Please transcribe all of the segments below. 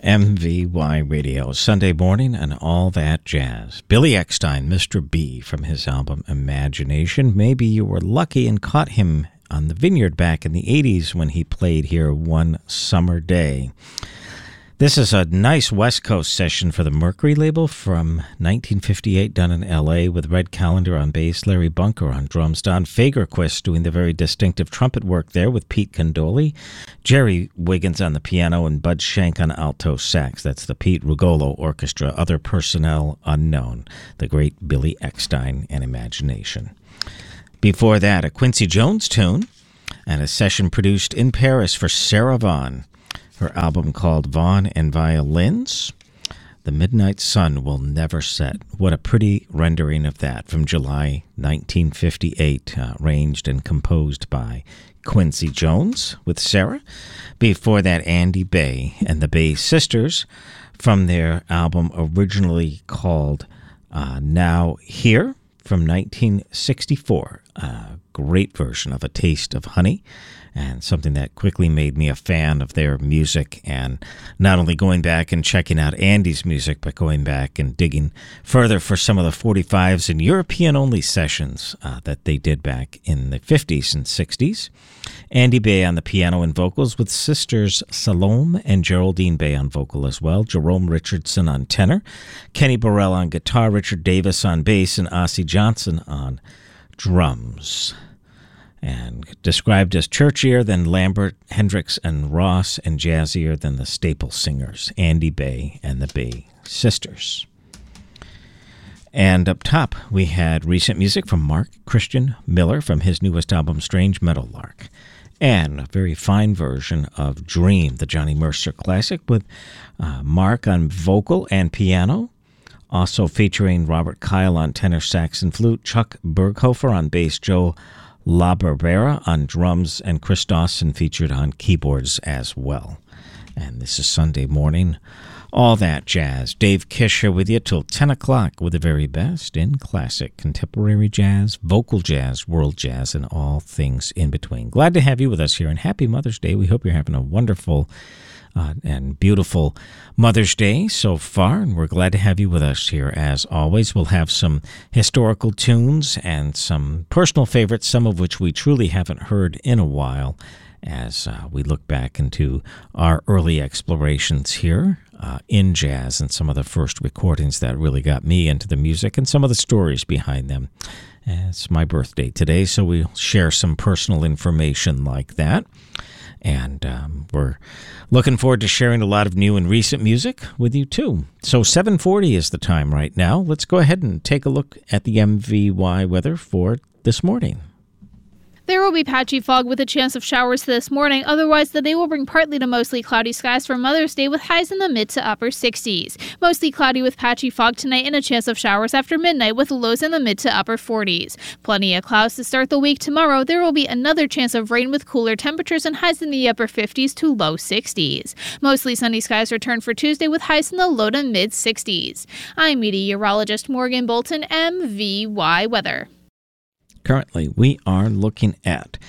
MVY Radio, Sunday morning and all that jazz. Billy Eckstine, Mr. B, from his album Imagination. Maybe you were lucky and caught him on the Vineyard back in the 80s when he played here one summer day. This is a nice West Coast session for the Mercury label from 1958, done in L.A. with Red Callender on bass, Larry Bunker on drums, Don Fagerquist doing the very distinctive trumpet work there with Pete Condoli, Jerry Wiggins on the piano, and Bud Shank on alto sax. That's the Pete Rugolo Orchestra. Other personnel unknown. The great Billy Eckstine and Imagination. Before that, a Quincy Jones tune and a session produced in Paris for Sarah Vaughan. Her album called Vaughan and Violins, The Midnight Sun Will Never Set. What a pretty rendering of that from July 1958, arranged and composed by Quincy Jones with Sarah. Before that, Andy Bay and the Bay Sisters from their album originally called Now Here from 1964. A great version of A Taste of Honey, and something that quickly made me a fan of their music, and not only going back and checking out Andy's music, but going back and digging further for some of the 45s and European-only sessions that they did back in the 50s and 60s. Andy Bay on the piano and vocals with sisters Salome and Geraldine Bay on vocal as well, Jerome Richardson on tenor, Kenny Burrell on guitar, Richard Davis on bass, and Ossie Johnson on drums. And described as churchier than Lambert, Hendricks, and Ross, and jazzier than the Staple Singers, Andy Bay and the Bay Sisters. And up top, we had recent music from Mark Christian Miller from his newest album, Strange Meadowlark, and a very fine version of Dream, the Johnny Mercer classic, with Mark on vocal and piano, also featuring Robert Kyle on tenor sax and flute, Chuck Berghofer on bass, Joe La Barbera on drums, and Chris Dawson featured on keyboards as well. And this is Sunday morning. All that jazz. Dave Kish here with you till 10 o'clock with the very best in classic, contemporary jazz, vocal jazz, world jazz, and all things in between. Glad to have you with us here, and happy Mother's Day. We hope you're having a wonderful and beautiful Mother's Day so far, and we're glad to have you with us here as always. We'll have some historical tunes and some personal favorites, some of which we truly haven't heard in a while, as we look back into our early explorations here in jazz and some of the first recordings that really got me into the music and some of the stories behind them. It's my birthday today, so we'll share some personal information like that. And we're looking forward to sharing a lot of new and recent music with you, too. So 7:40 is the time right now. Let's go ahead and take a look at the MVY weather for this morning. There will be patchy fog with a chance of showers this morning. Otherwise, the day will bring partly to mostly cloudy skies for Mother's Day with highs in the mid to upper 60s. Mostly cloudy with patchy fog tonight and a chance of showers after midnight with lows in the mid to upper 40s. Plenty of clouds to start the week tomorrow. There will be another chance of rain with cooler temperatures and highs in the upper 50s to low 60s. Mostly sunny skies return for Tuesday with highs in the low to mid 60s. I'm meteorologist Morgan Bolton, MVY Weather. Currently, we are looking at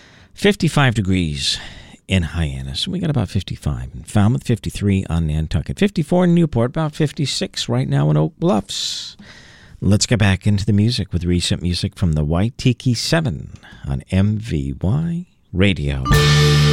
55 degrees in Hyannis. We got about 55 in Falmouth, 53 on Nantucket, 54 in Newport, about 56 right now in Oak Bluffs. Let's get back into the music with recent music from the Waitiki 7 on MVY Radio.